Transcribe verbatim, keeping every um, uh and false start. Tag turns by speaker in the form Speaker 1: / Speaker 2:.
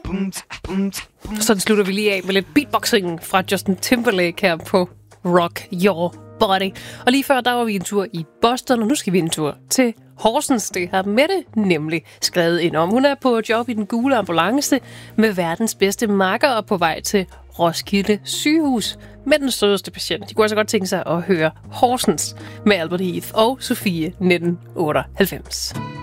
Speaker 1: Sådan slutter vi lige af med lidt beatboxing fra Justin Timberlake her på Rock Your Body. Og lige før, der var vi en tur i Boston, og nu skal vi en tur til Horsens. Det har Mette nemlig skrevet ind om. Hun er på job i den gule ambulance med verdens bedste makker og på vej til Roskilde Sygehus med den sødeste patient. De kunne altså godt tænke sig at høre Horsens med Albert Heath og Sofie nitten otteoghalvfems.